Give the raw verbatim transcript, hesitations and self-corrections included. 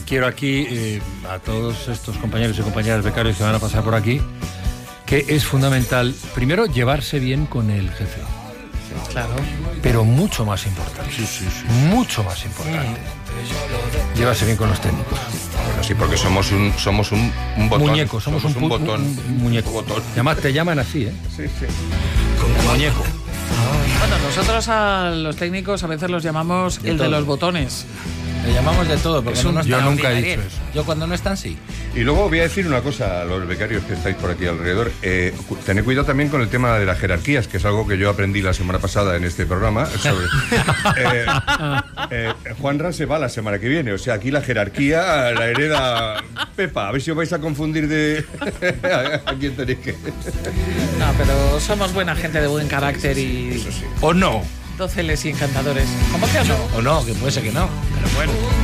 quiero aquí eh, a todos estos compañeros y compañeras becarios que van a pasar por aquí, que es fundamental, primero, llevarse bien con el jefe. Sí, claro. Pero mucho más importante. Sí, sí, sí. Mucho más importante. Mm. Llevarse bien con los técnicos. Bueno, sí, porque somos un somos un, un botón. Muñeco, somos, somos un, un botón. Un, un muñeco. Un botón. Además, te llaman así, ¿eh? Sí, sí. Con muñeco. Bueno, nosotros a los técnicos a veces los llamamos de el todo. De los botones. Le llamamos de todo, porque un, no yo nunca he dicho eso. Yo cuando no están, sí. Y luego voy a decir una cosa a los becarios que estáis por aquí alrededor. Eh, tened cuidado también con el tema de las jerarquías, que es algo que yo aprendí la semana pasada en este programa. Sobre, eh, eh, Juanra se va la semana que viene, o sea, aquí la jerarquía la hereda Pepa. A ver si os vais a confundir de a quién tenéis que... No, pero somos buena gente de buen carácter y... Eso sí. ¿O no? Dóceles y encantadores. ¿Cómo que o no? O no, que puede ser que no. Pero bueno.